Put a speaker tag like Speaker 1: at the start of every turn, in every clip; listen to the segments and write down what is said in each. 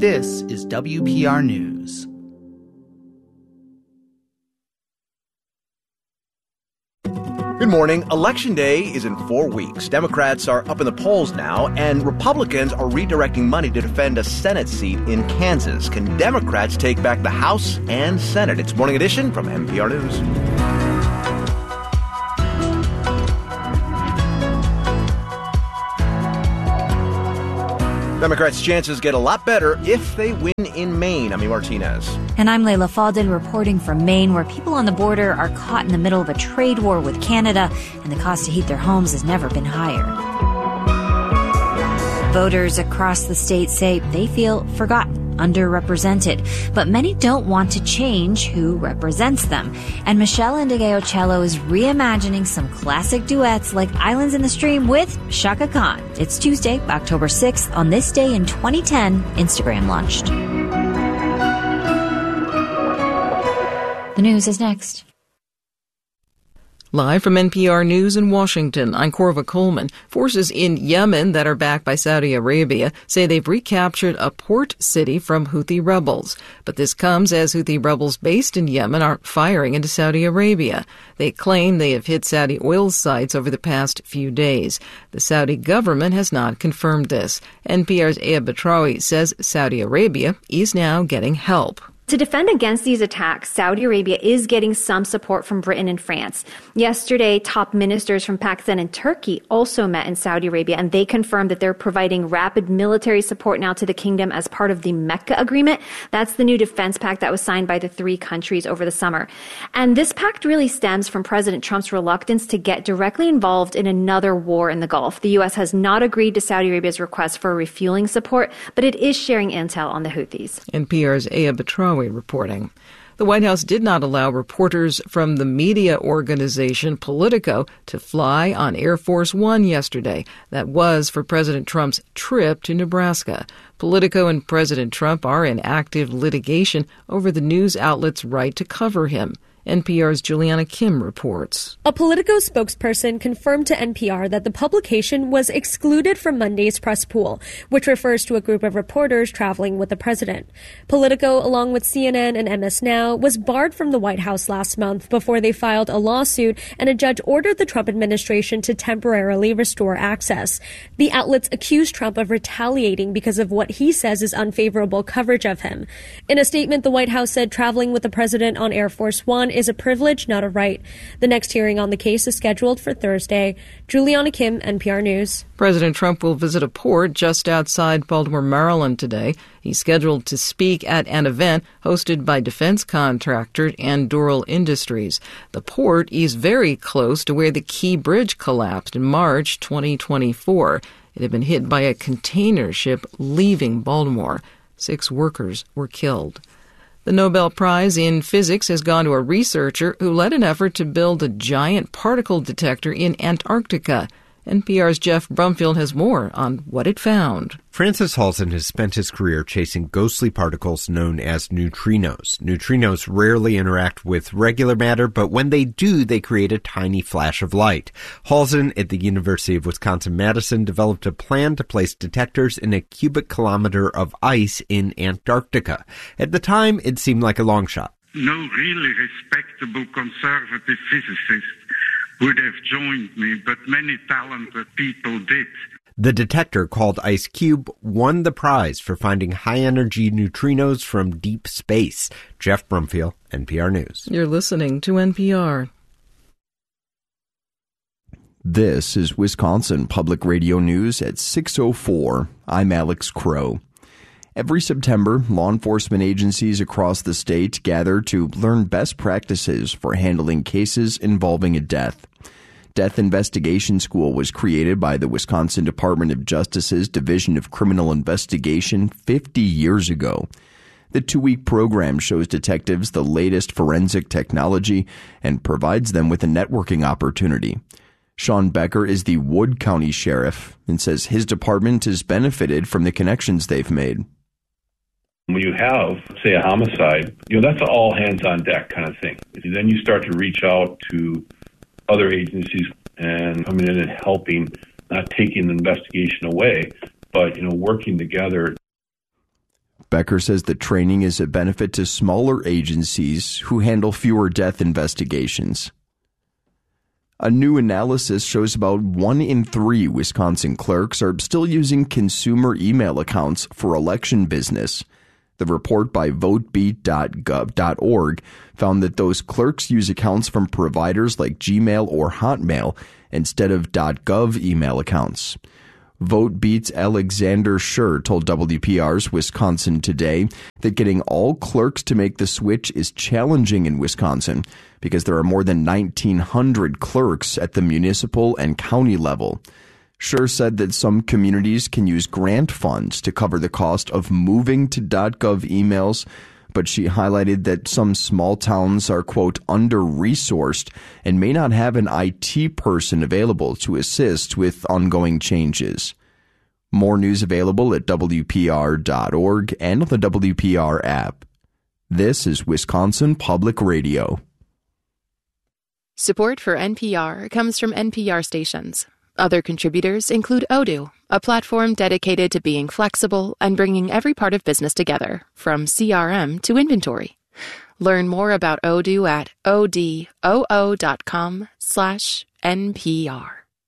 Speaker 1: This is WPR News.
Speaker 2: Good morning. Election Day is in 4 weeks. Democrats are up in the polls now, and Republicans are redirecting money to defend a Senate seat in Kansas. Can Democrats take back the House and Senate? It's Morning Edition from NPR News. Democrats' chances get a lot better if they win in Maine. Ami Martinez.
Speaker 3: And I'm Layla Fadel reporting from Maine, where people on the border are caught in the middle of a trade war with Canada, and the cost to heat their homes has never been higher. Voters across the state say they feel forgotten, underrepresented, but many don't want to change who represents them. And Michelle Ndegeocello is reimagining some classic duets like Islands in the Stream with Chaka Khan. It's Tuesday, October 6th. On this day in 2010, Instagram launched. The news is next.
Speaker 4: Live from NPR News in Washington, I'm Corva Coleman. Forces in Yemen that are backed by Saudi Arabia say they've recaptured a port city from Houthi rebels. But this comes as Houthi rebels based in Yemen are firing into Saudi Arabia. They claim they have hit Saudi oil sites over the past few days. The Saudi government has not confirmed this. NPR's Aya Batrawi says Saudi Arabia is now getting help.
Speaker 5: To defend against these attacks, Saudi Arabia is getting some support from Britain and France. Yesterday, top ministers from Pakistan and Turkey also met in Saudi Arabia, and they confirmed that they're providing rapid military support now to the kingdom as part of the Mecca Agreement. That's the new defense pact that was signed by the three countries over the summer. And this pact really stems from President Trump's reluctance to get directly involved in another war in the Gulf. The U.S. has not agreed to Saudi Arabia's request for refueling support, but it is sharing intel on the Houthis.
Speaker 4: NPR's Aya Batrawi reporting. The White House did not allow reporters from the media organization Politico to fly on Air Force One yesterday. That was for President Trump's trip to Nebraska. Politico and President Trump are in active litigation over the news outlet's right to cover him. NPR's Juliana Kim reports.
Speaker 6: A Politico spokesperson confirmed to NPR that the publication was excluded from Monday's press pool, which refers to a group of reporters traveling with the president. Politico, along with CNN and MS Now, was barred from the White House last month before they filed a lawsuit, and a judge ordered the Trump administration to temporarily restore access. The outlets accused Trump of retaliating because of what he says is unfavorable coverage of him. In a statement, the White House said traveling with the president on Air Force One is a privilege, not a right. The next hearing on the case is scheduled for Thursday. Juliana Kim, NPR News.
Speaker 4: President Trump will visit a port just outside Baltimore, Maryland today. He's scheduled to speak at an event hosted by defense contractor Anduril Industries. The port is very close to where the Key Bridge collapsed in March 2024. It had been hit by a container ship leaving Baltimore. 6 workers were killed. The Nobel Prize in Physics has gone to a researcher who led an effort to build a giant particle detector in Antarctica. NPR's Jeff Brumfield has more on what it found.
Speaker 7: Francis Halsen has spent his career chasing ghostly particles known as neutrinos. Neutrinos rarely interact with regular matter, but when they do, they create a tiny flash of light. Halsen at the University of Wisconsin-Madison developed a plan to place detectors in a cubic kilometer of ice in Antarctica. At the time, it seemed like a long shot.
Speaker 8: No really respectable conservative physicist would have joined me, but many talented people did.
Speaker 7: The detector, called IceCube, won the prize for finding high-energy neutrinos from deep space. Jeff Brumfield, NPR News.
Speaker 4: You're listening to NPR.
Speaker 9: This is Wisconsin Public Radio News at 6:04. I'm Alex Crow. Every September, law enforcement agencies across the state gather to learn best practices for handling cases involving a death. Death Investigation School was created by the Wisconsin Department of Justice's Division of Criminal Investigation 50 years ago. The 2-week program shows detectives the latest forensic technology and provides them with a networking opportunity. Sean Becker is the Wood County Sheriff and says his department has benefited from the connections they've made.
Speaker 10: When you have, say, a homicide, that's an all hands on deck kind of thing. Then you start to reach out to other agencies and coming in and helping, not taking the investigation away, but, working together.
Speaker 9: Becker says the training is a benefit to smaller agencies who handle fewer death investigations. A new analysis shows about 1 in 3 Wisconsin clerks are still using consumer email accounts for election business. The report by votebeat.gov.org found that those clerks use accounts from providers like Gmail or Hotmail instead of .gov email accounts. VoteBeat's Alexander Schur told WPR's Wisconsin Today that getting all clerks to make the switch is challenging in Wisconsin because there are more than 1,900 clerks at the municipal and county level. Schur said that some communities can use grant funds to cover the cost of moving to .gov emails, but she highlighted that some small towns are, quote, under-resourced and may not have an IT person available to assist with ongoing changes. More news available at WPR.org and on the WPR app. This is Wisconsin Public Radio.
Speaker 11: Support for NPR comes from NPR stations. Other contributors include Odoo, a platform dedicated to being flexible and bringing every part of business together, from CRM to inventory. Learn more about Odoo at odoo.com/NPR.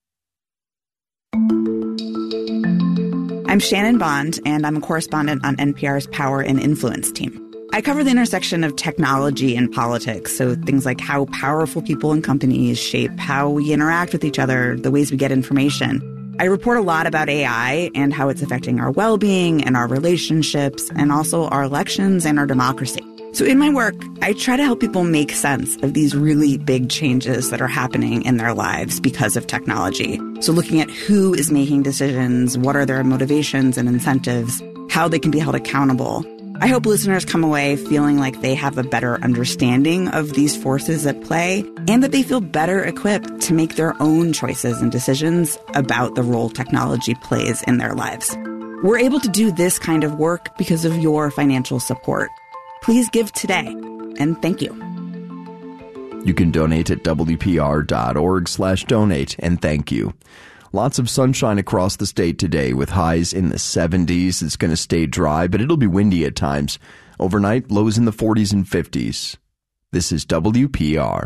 Speaker 12: I'm Shannon Bond, and I'm a correspondent on NPR's Power and Influence team. I cover the intersection of technology and politics, so things like how powerful people and companies shape how we interact with each other, the ways we get information. I report a lot about AI and how it's affecting our well-being and our relationships, and also our elections and our democracy. So in my work, I try to help people make sense of these really big changes that are happening in their lives because of technology. So looking at who is making decisions, what are their motivations and incentives, how they can be held accountable. I hope listeners come away feeling like they have a better understanding of these forces at play and that they feel better equipped to make their own choices and decisions about the role technology plays in their lives. We're able to do this kind of work because of your financial support. Please give today, and thank you.
Speaker 9: You can donate at WPR.org/donate, and thank you. Lots of sunshine across the state today with highs in the 70s. It's going to stay dry, but it'll be windy at times. Overnight, lows in the 40s and 50s. This is WPR.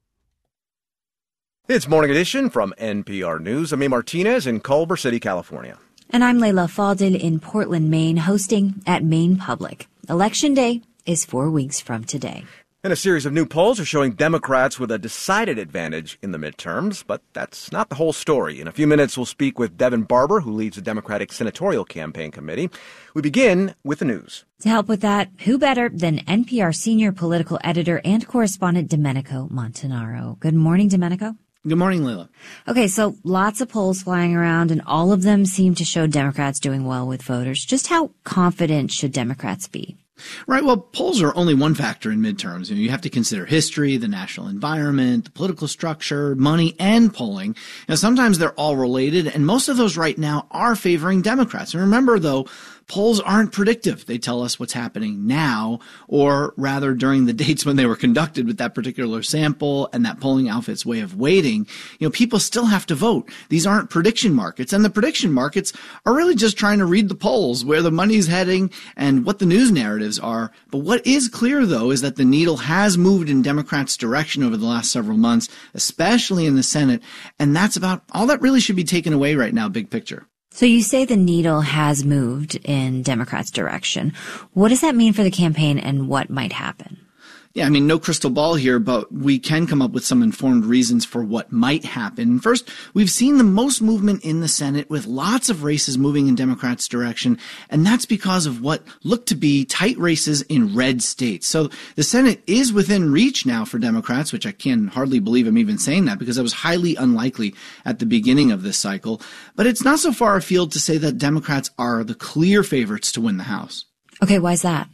Speaker 2: It's Morning Edition from NPR News. I'm A. Martinez in Culver City, California.
Speaker 3: And I'm Layla Fadil in Portland, Maine, hosting at Maine Public. Election Day is 4 weeks from today.
Speaker 2: And a series of new polls are showing Democrats with a decided advantage in the midterms, but that's not the whole story. In a few minutes, we'll speak with Devin Barber, who leads the Democratic Senatorial Campaign Committee. We begin with the news.
Speaker 3: To help with that, who better than NPR senior political editor and correspondent Domenico Montanaro. Good morning, Domenico.
Speaker 13: Good morning, Layla.
Speaker 3: Okay, so lots of polls flying around, and all of them seem to show Democrats doing well with voters. Just how confident should Democrats be?
Speaker 13: Right. Well, polls are only one factor in midterms. You have to consider history, the national environment, the political structure, money, and polling. Now, sometimes they're all related, and most of those right now are favoring Democrats. And remember, though, polls aren't predictive. They tell us what's happening now, or rather during the dates when they were conducted with that particular sample and that polling outfit's way of weighting. People still have to vote. These aren't prediction markets, and the prediction markets are really just trying to read the polls, where the money's heading and what the news narratives are. But what is clear, though, is that the needle has moved in Democrats' direction over the last several months, especially in the Senate, and that's about all that really should be taken away right now, big picture.
Speaker 3: So you say the needle has moved in Democrats' direction. What does that mean for the campaign and what might happen?
Speaker 13: Yeah, no crystal ball here, but we can come up with some informed reasons for what might happen. First, we've seen the most movement in the Senate with lots of races moving in Democrats' direction, and that's because of what look to be tight races in red states. So the Senate is within reach now for Democrats, which I can hardly believe I'm even saying that because that was highly unlikely at the beginning of this cycle. But it's not so far afield to say that Democrats are the clear favorites to win the House.
Speaker 3: Okay, why is that?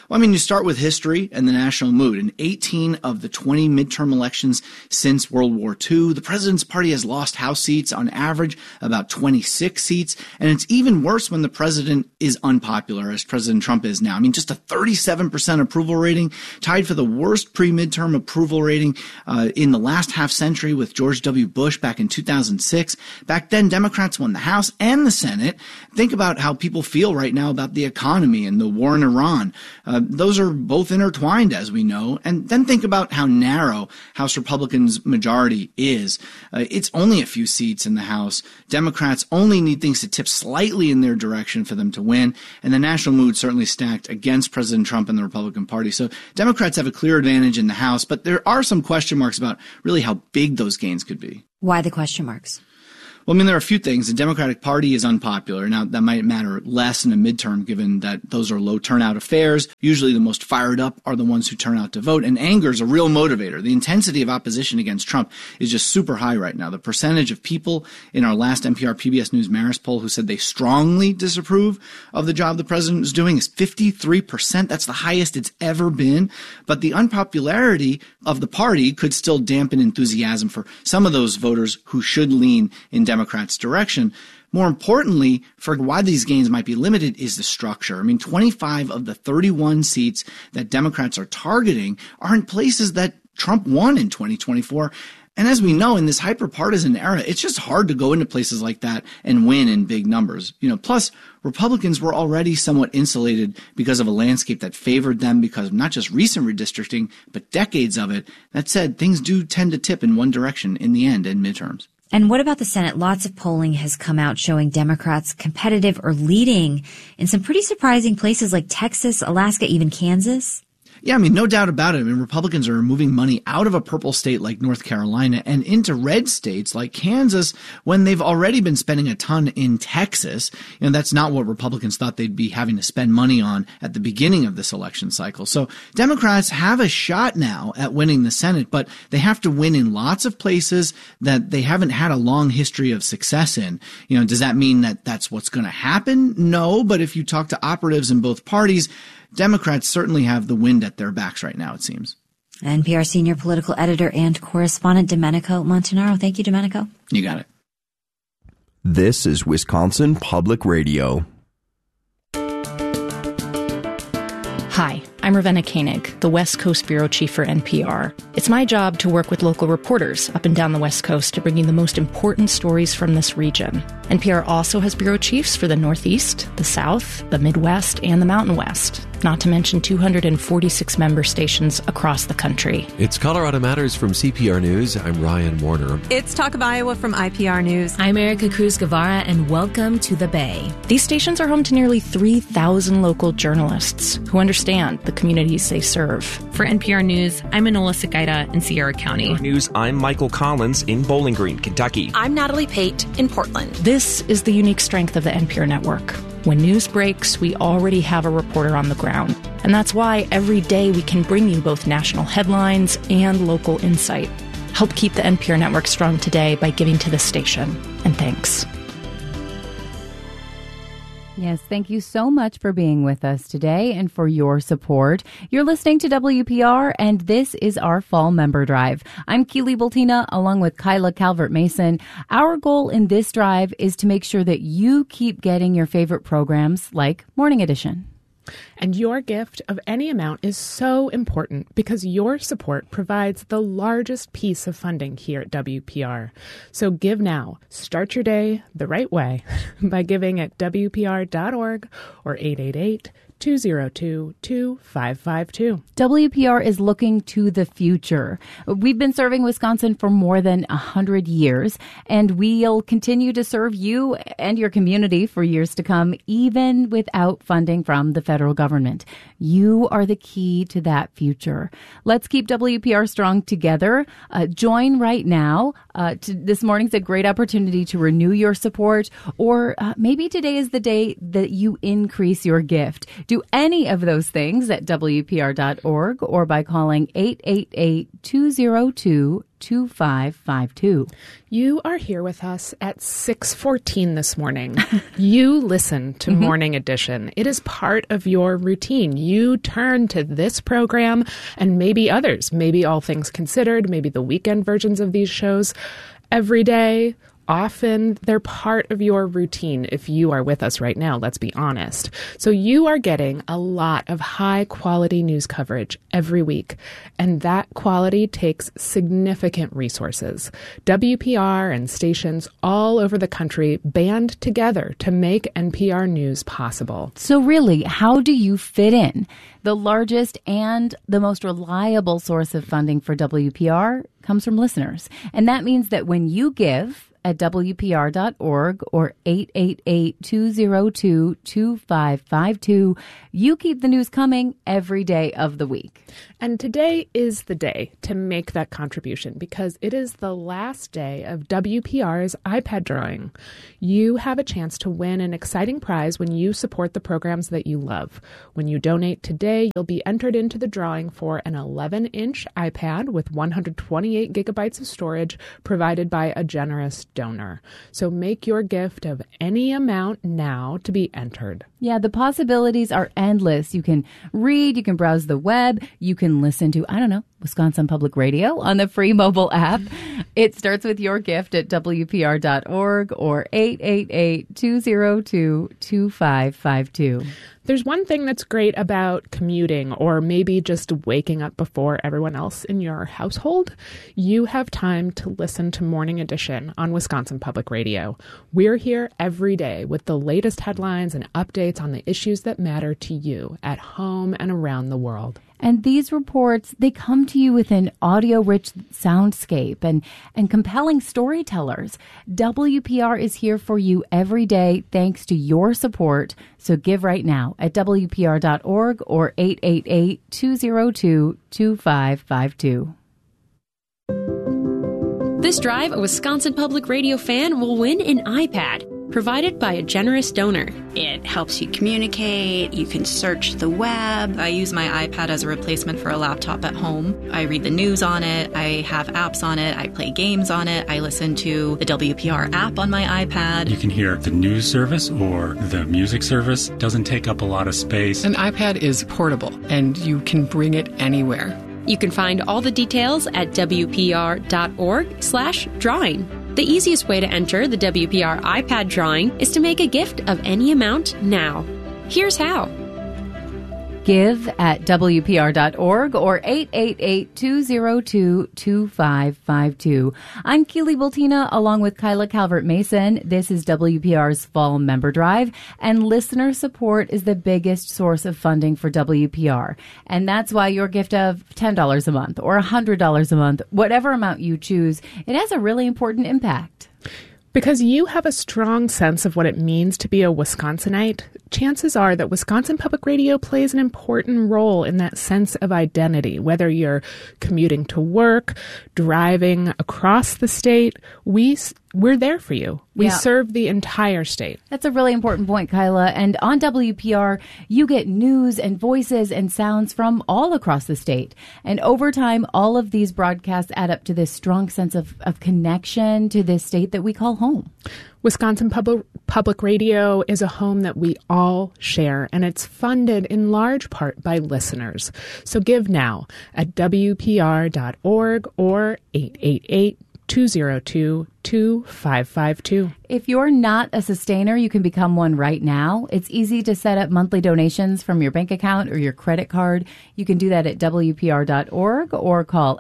Speaker 13: Well, I mean, you start with history and the national mood. In 18 of the 20 midterm elections since World War II, the president's party has lost House seats on average about 26 seats. And it's even worse when the president is unpopular, as President Trump is now. I mean, just a 37% approval rating, tied for the worst pre-midterm approval rating in the last half century with George W. Bush back in 2006. Back then, Democrats won the House and the Senate. Think about how people feel right now about the economy and the war in Iran. Those are both intertwined, as we know. And then think about how narrow House Republicans' majority is. It's only a few seats in the House. Democrats only need things to tip slightly in their direction for them to win. And the national mood certainly stacked against President Trump and the Republican Party. So Democrats have a clear advantage in the House, but there are some question marks about really how big those gains could be.
Speaker 3: Why the question marks?
Speaker 13: Well, I mean, there are a few things. The Democratic Party is unpopular. Now, that might matter less in a midterm, given that those are low turnout affairs. Usually the most fired up are the ones who turn out to vote. And anger is a real motivator. The intensity of opposition against Trump is just super high right now. The percentage of people in our last NPR PBS News Marist poll who said they strongly disapprove of the job the president is doing is 53%. That's the highest it's ever been. But the unpopularity of the party could still dampen enthusiasm for some of those voters who should lean in Democrats' direction. More importantly, for why these gains might be limited is the structure. I mean, 25 of the 31 seats that Democrats are targeting are in places that Trump won in 2024. And as we know, in this hyper-partisan era, it's just hard to go into places like that and win in big numbers. Plus, Republicans were already somewhat insulated because of a landscape that favored them because of not just recent redistricting, but decades of it. That said, things do tend to tip in one direction in the end in midterms.
Speaker 3: And what about the Senate? Lots of polling has come out showing Democrats competitive or leading in some pretty surprising places like Texas, Alaska, even Kansas.
Speaker 13: Yeah, I mean, no doubt about it. I mean, Republicans are moving money out of a purple state like North Carolina and into red states like Kansas when they've already been spending a ton in Texas. That's not what Republicans thought they'd be having to spend money on at the beginning of this election cycle. So Democrats have a shot now at winning the Senate, but they have to win in lots of places that they haven't had a long history of success in. Does that mean that that's what's going to happen? No, but if you talk to operatives in both parties, Democrats certainly have the wind at their backs right now, it seems.
Speaker 3: NPR senior political editor and correspondent Domenico Montanaro. Thank you, Domenico.
Speaker 13: You got it.
Speaker 9: This is Wisconsin Public Radio.
Speaker 14: Hi, I'm Ravenna Koenig, the West Coast Bureau Chief for NPR. It's my job to work with local reporters up and down the West Coast to bring you the most important stories from this region. NPR also has bureau chiefs for the Northeast, the South, the Midwest, and the Mountain West, not to mention 246 member stations across the country.
Speaker 15: It's Colorado Matters from CPR News. I'm Ryan Warner.
Speaker 16: It's Talk of Iowa from IPR News.
Speaker 17: I'm Erica Cruz Guevara, and welcome to the Bay.
Speaker 14: These stations are home to nearly 3,000 local journalists who understand the communities they serve.
Speaker 17: For NPR News, I'm Enola Segaita in Sierra County.
Speaker 18: News, I'm Michael Collins in Bowling Green, Kentucky.
Speaker 19: I'm Natalie Pate in Portland.
Speaker 14: This is the unique strength of the NPR network. When news breaks, we already have a reporter on the ground. And that's why every day we can bring you both national headlines and local insight. Help keep the NPR network strong today by giving to this station. And thanks.
Speaker 20: Yes, thank you so much for being with us today and for your support. You're listening to WPR, and this is our Fall Member Drive. I'm Keely Bultina, along with Kyla Calvert-Mason. Our goal in this drive is to make sure that you keep getting your favorite programs like Morning Edition.
Speaker 21: And your gift of any amount is so important because your support provides the largest piece of funding here at WPR. So give now. Start your day the right way by giving at WPR.org or 888-202-2552.
Speaker 20: WPR is looking to the future. We've been serving Wisconsin for more than 100 years, and we'll continue to serve you and your community for years to come, even without funding from the federal government. You are the key to that future. Let's keep WPR strong together. Join right now. This morning's a great opportunity to renew your support, or maybe today is the day that you increase your gift. Do any of those things at WPR.org or by calling 888-202-2552. 2552.
Speaker 21: You are here with us at 6:14 this morning. You listen to Morning Edition. It is part of your routine. You turn to this program and maybe others, maybe All Things Considered, maybe the weekend versions of these shows every day. Often they're part of your routine if you are with us right now, let's be honest. So you are getting a lot of high quality news coverage every week, and that quality takes significant resources. WPR and stations all over the country band together to make NPR News possible.
Speaker 20: So really, how do you fit in? The largest and the most reliable source of funding for WPR comes from listeners. And that means that when you give at WPR.org or 888-202-2552, you keep the news coming every day of the week.
Speaker 21: And today is the day to make that contribution because it is the last day of WPR's iPad drawing. You have a chance to win an exciting prize when you support the programs that you love. When you donate today, you'll be entered into the drawing for an 11-inch iPad with 128 gigabytes of storage provided by a generous donor. So make your gift of any amount now to be entered.
Speaker 20: Yeah, the possibilities are endless. You can read, you can browse the web, you can listen to, Wisconsin Public Radio on the free mobile app. It starts with your gift at WPR.org or 888-202-2552.
Speaker 21: There's one thing that's great about commuting or maybe just waking up before everyone else in your household. You have time to listen to Morning Edition on Wisconsin Public Radio. We're here every day with the latest headlines and updates on the issues that matter to you at home and around the world.
Speaker 20: And these reports, they come to you with an audio-rich soundscape and compelling storytellers. WPR is here for you every day thanks to your support. So give right now at WPR.org or 888-202-2552.
Speaker 1: This drive, a Wisconsin Public Radio fan will win an iPad, provided by a generous donor.
Speaker 22: It helps you communicate, you can search the web.
Speaker 23: I use my iPad as a replacement for a laptop at home. I read the news on it, I have apps on it, I play games on it, I listen to the WPR app on my iPad.
Speaker 24: You can hear the news service or the music service. It doesn't take up a lot of space.
Speaker 25: An iPad is portable and you can bring it anywhere.
Speaker 1: You can find all the details at WPR.org/drawing. The easiest way to enter the WPR iPad drawing is to make a gift of any amount now. Here's how.
Speaker 20: Give at WPR.org or 888-202-2552. I'm Keely Bultina along with Kyla Calvert-Mason. This is WPR's Fall Member Drive, and listener support is the biggest source of funding for WPR. And that's why your gift of $10 a month or $100 a month, whatever amount you choose, it has a really important impact.
Speaker 21: Because you have a strong sense of what it means to be a Wisconsinite, chances are that Wisconsin Public Radio plays an important role in that sense of identity. Whether you're commuting to work, driving across the state, we're there for you. We serve the entire state.
Speaker 20: That's a really important point, Kyla. And on WPR, you get news and voices and sounds from all across the state. And over time, all of these broadcasts add up to this strong sense of connection to this state that we call home.
Speaker 21: Wisconsin Public Radio is a home that we all share, and it's funded in large part by listeners. So give now at WPR.org or 888-202-2552.
Speaker 20: If you're not a sustainer, you can become one right now. It's easy to set up monthly donations from your bank account or your credit card. You can do that at WPR.org or call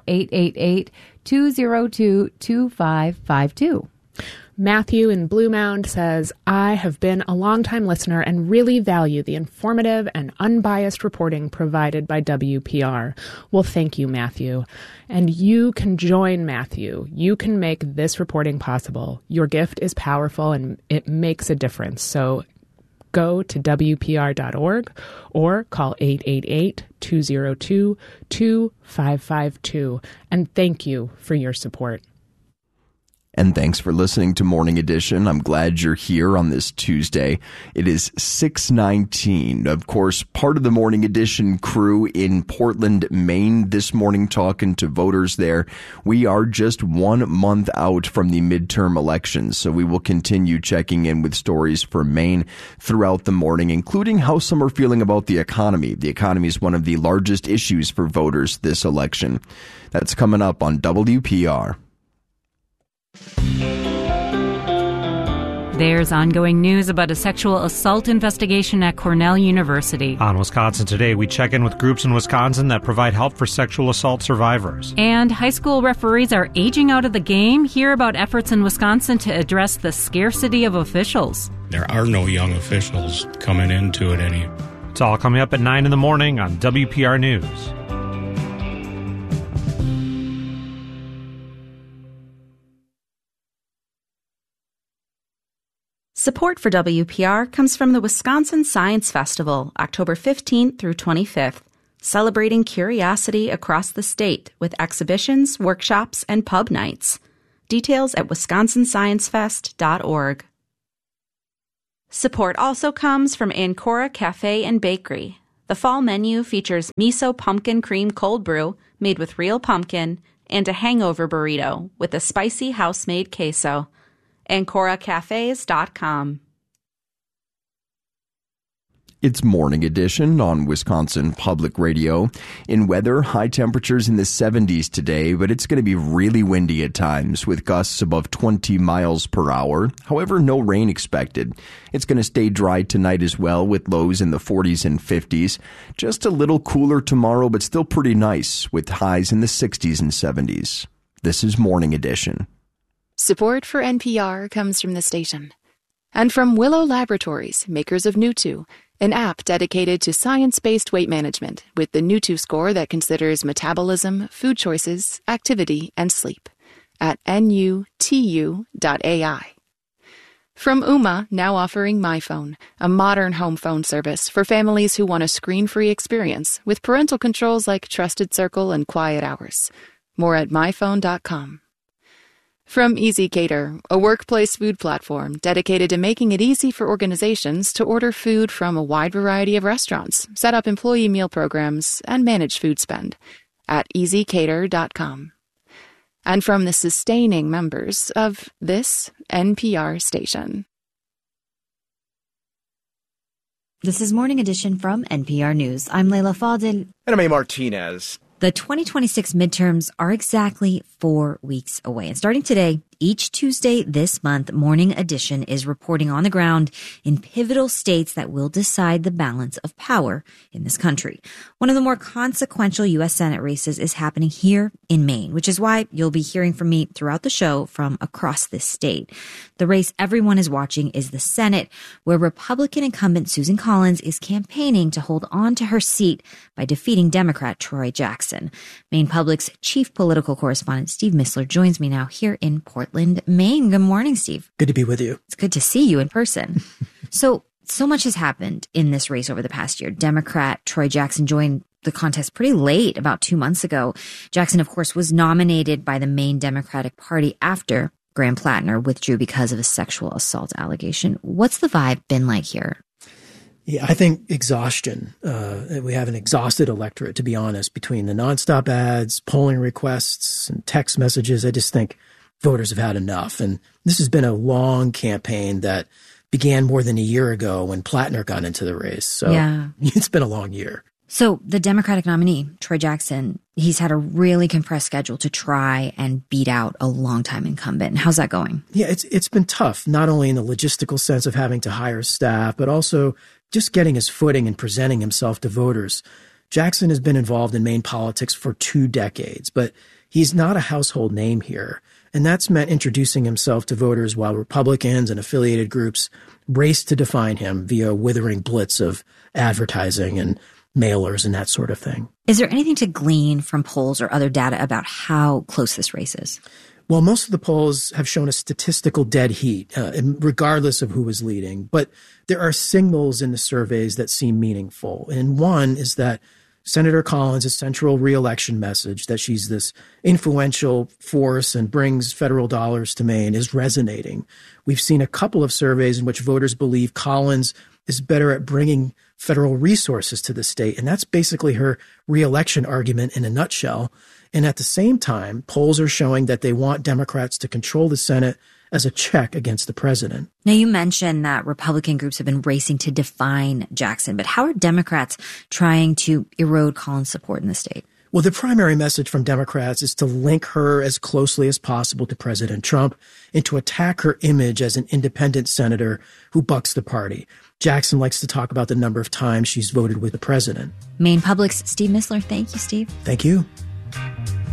Speaker 20: 888-202-2552.
Speaker 21: Matthew in Blue Mound says, I have been a longtime listener and really value the informative and unbiased reporting provided by WPR. Well, thank you, Matthew. And you can join Matthew. You can make this reporting possible. Your gift is powerful and it makes a difference. So go to WPR.org or call 888-202-2552. And thank you for your support.
Speaker 9: And thanks for listening to Morning Edition. I'm glad you're here on this Tuesday. It is 6:19. Of course, part of the Morning Edition crew in Portland, Maine this morning talking to voters there. We are just 1 month out from the midterm elections, so we will continue checking in with stories from Maine throughout the morning, including how some are feeling about the economy. The economy is one of the largest issues for voters this election. That's coming up on WPR.
Speaker 4: There's ongoing news about a sexual assault investigation at Cornell University.
Speaker 5: On Wisconsin Today, we check in with groups in Wisconsin that provide help for sexual assault survivors.
Speaker 4: And high school referees are aging out of the game. Hear about efforts in Wisconsin to address the scarcity of officials.
Speaker 6: There are no young officials coming into it any.
Speaker 5: It's all coming up at 9 in the morning on WPR News.
Speaker 7: Support for WPR comes from the Wisconsin Science Festival, October 15th through 25th, celebrating curiosity across the state with exhibitions, workshops, and pub nights. Details at wisconsinsciencefest.org. Support also comes from Ancora Cafe and Bakery. The fall menu features miso pumpkin cream cold brew made with real pumpkin and a hangover burrito with a spicy house-made queso. AncoraCafes.com.
Speaker 9: It's Morning Edition on Wisconsin Public Radio. In weather, high temperatures in the 70s today, but it's going to be really windy at times with gusts above 20 miles per hour. However, no rain expected. It's going to stay dry tonight as well with lows in the 40s and 50s. Just a little cooler tomorrow, but still pretty nice with highs in the 60s and 70s. This is Morning Edition.
Speaker 11: Support for NPR comes from the station. And from Willow Laboratories, makers of Nutu, an app dedicated to science-based weight management with the Nutu score that considers metabolism, food choices, activity, and sleep at nutu.ai. From Ooma, now offering MyPhone, a modern home phone service for families who want a screen-free experience with parental controls like Trusted Circle and Quiet Hours. More at myphone.com. From EasyCater, a workplace food platform dedicated to making it easy for organizations to order food from a wide variety of restaurants, set up employee meal programs, and manage food spend at easycater.com. And from the sustaining members of this NPR station.
Speaker 3: This is Morning Edition from NPR News. I'm Leila Fadel.
Speaker 2: And I'm A. Martinez.
Speaker 3: The 2026 midterms are exactly 4 weeks away. And starting today, each Tuesday this month, Morning Edition is reporting on the ground in pivotal states that will decide the balance of power in this country. One of the more consequential U.S. Senate races is happening here in Maine, which is why you'll be hearing from me throughout the show from across this state. The race everyone is watching is the Senate, where Republican incumbent Susan Collins is campaigning to hold on to her seat by defeating Democrat Troy Jackson. Maine Public's chief political correspondent Steve Missler joins me now here in Portland, Maine. Good morning, Steve.
Speaker 8: Good to be with you.
Speaker 3: It's good to see you in person. So much has happened in this race over the past year. Democrat Troy Jackson joined the contest pretty late, about 2 months ago. Jackson, of course, was nominated by the Maine Democratic Party after Graham Plattner withdrew because of a sexual assault allegation. What's the vibe been like here?
Speaker 8: Yeah, I think exhaustion. We have an exhausted electorate, to be honest, between the nonstop ads, polling requests, and text messages. I just think voters have had enough. And this has been a long campaign that began more than a year ago when Plattner got into the race. So yeah. It's been a long year.
Speaker 3: So the Democratic nominee, Troy Jackson, he's had a really compressed schedule to try and beat out a longtime incumbent. How's that going?
Speaker 8: Yeah, it's been tough, not only in the logistical sense of having to hire staff, but also just getting his footing and presenting himself to voters. Jackson has been involved in Maine politics for 2 decades, but he's not a household name here. And that's meant introducing himself to voters while Republicans and affiliated groups race to define him via a withering blitz of advertising and mailers and that sort of thing.
Speaker 3: Is there anything to glean from polls or other data about how close this race is?
Speaker 8: Well, most of the polls have shown a statistical dead heat, regardless of who is leading. But there are signals in the surveys that seem meaningful. And one is that Senator Collins' central re-election message that she's this influential force and brings federal dollars to Maine is resonating. We've seen a couple of surveys in which voters believe Collins is better at bringing federal resources to the state, and that's basically her re-election argument in a nutshell. And at the same time, polls are showing that they want Democrats to control the Senate as a check against the president.
Speaker 3: Now, you mentioned that Republican groups have been racing to define Jackson, but how are Democrats trying to erode Collins' support in the state?
Speaker 8: Well, the primary message from Democrats is to link her as closely as possible to President Trump and to attack her image as an independent senator who bucks the party. Jackson likes to talk about the number of times she's voted with the president.
Speaker 3: Maine Public's Steve Missler. Thank you, Steve.
Speaker 8: Thank you.